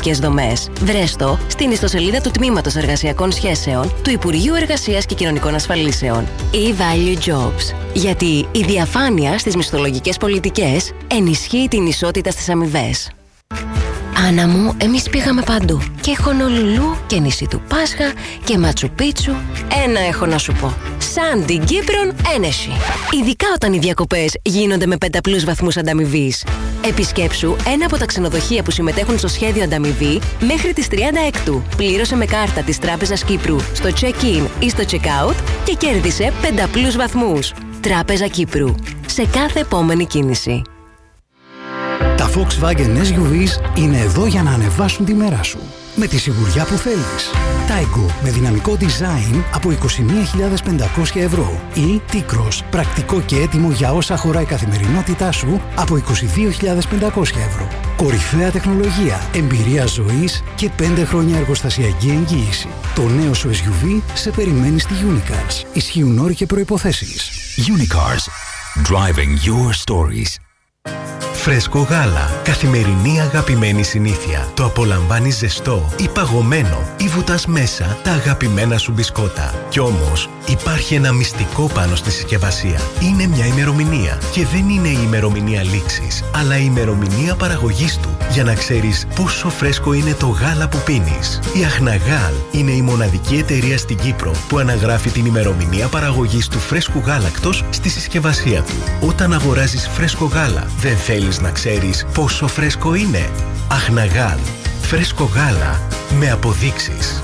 εργασιακές δομές. Βρες το στην ιστοσελίδα του Τμήματος Εργασιακών Σχέσεων του Υπουργείου Εργασίας και Κοινωνικών Ασφαλίσεων. E-Value Jobs. Γιατί η διαφάνεια στις μισθολογικές πολιτικές ενισχύει την ισότητα στις αμοιβές. Άννα μου, εμείς πήγαμε παντού. Και Χονολουλού και νησί του Πάσχα και Ματσουπίτσου. Ένα έχω να σου πω. Σαν την Κύπρον ένεση. Ειδικά όταν οι διακοπές γίνονται με 5+ βαθμούς ανταμοιβής. Επισκέψου ένα από τα ξενοδοχεία που συμμετέχουν στο σχέδιο ανταμοιβή μέχρι τις 36. Πλήρωσε με κάρτα της Τράπεζας Κύπρου στο check-in ή στο check-out και κέρδισε 5+ βαθμούς. Τράπεζα Κύπρου. Σε κάθε επόμενη κίνηση. Τα Volkswagen SUVs είναι εδώ για να ανεβάσουν τη μέρα σου. Με τη σιγουριά που θέλεις. Taygo με δυναμικό design από 21.500 ευρώ. Ή T-Cross, πρακτικό και έτοιμο για όσα χωράει η καθημερινότητά σου από 22.500 ευρώ. Κορυφαία τεχνολογία, εμπειρία ζωής και 5 χρόνια εργοστασιακή εγγύηση. Το νέο σου SUV σε περιμένει στη Unicars. Ισχύουν όροι και προϋποθέσεις. Unicars. Driving your stories. Φρέσκο γάλα. Καθημερινή αγαπημένη συνήθεια. Το απολαμβάνεις ζεστό ή παγωμένο ή βουτάς μέσα τα αγαπημένα σου μπισκότα. Κι όμως υπάρχει ένα μυστικό πάνω στη συσκευασία. Είναι μια ημερομηνία. Και δεν είναι η ημερομηνία λήξης, αλλά η ημερομηνία παραγωγής του. Για να ξέρεις πόσο φρέσκο είναι το γάλα που πίνεις. Η Αχναγάλ είναι η μοναδική εταιρεία στην Κύπρο που αναγράφει την ημερομηνία παραγωγής του φρέσκου γάλακτος στη συσκευασία του. Όταν αγοράζεις φρέσκο γάλα, δεν θέλεις να ξέρεις πόσο φρέσκο είναι. Αχναγάλ. Φρέσκο γάλα με αποδείξεις.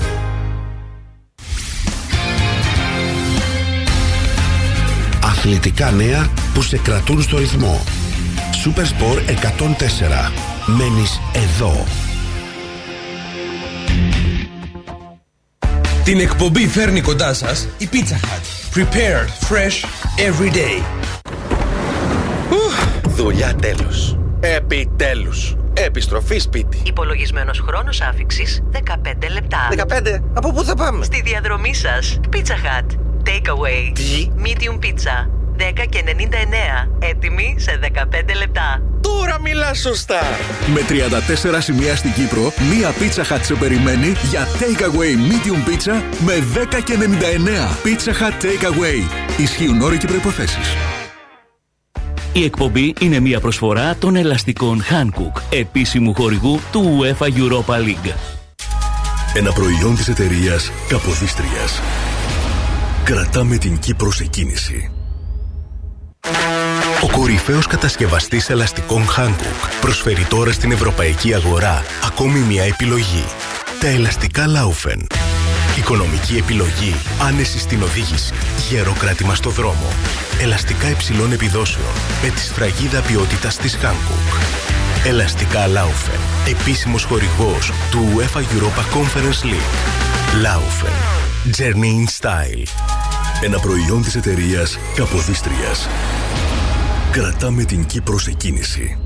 Αθλητικά νέα που σε κρατούν στο ρυθμό. Supersport 104. Μένεις εδώ. Την εκπομπή φέρνει κοντά σας η Pizza Hut. Prepared fresh every day. Δουλειά τέλος. Επιτέλους. Επιστροφή σπίτι. Υπολογισμένος χρόνος άφιξης 15 λεπτά. 15? Από πού θα πάμε? Στη διαδρομή σας. Pizza Hut. Takeaway. Τι? Medium pizza. 10,99. Έτοιμη σε 15 λεπτά. Τώρα μιλάς σωστά. Με 34 σημεία στην Κύπρο, μία Pizza Hut σε περιμένει για Takeaway Medium Pizza με 10,99. Pizza Hut Takeaway. Ισχύουν όροι και προϋποθέσεις. Η εκπομπή είναι μια προσφορά των ελαστικών Hankook, επίσημου χορηγού του UEFA Europa League. Ένα προϊόν της εταιρείας Καποδίστριας. Κρατάμε την Κύπρο σε κίνηση. Ο κορυφαίος κατασκευαστής ελαστικών Hankook προσφέρει τώρα στην ευρωπαϊκή αγορά ακόμη μια επιλογή. Τα ελαστικά Laufen. Οικονομική επιλογή, άνεση στην οδήγηση, γερό κράτημα στο δρόμο. Ελαστικά υψηλών επιδόσεων με τη σφραγίδα ποιότητας της Hankook. Ελαστικά Laufen. Επίσημος χορηγός του UEFA Europa Conference League. Laufen. Journey in Style. Ένα προϊόν της εταιρείας Καποδίστριας. Κρατάμε την Κύπρο σε κίνηση.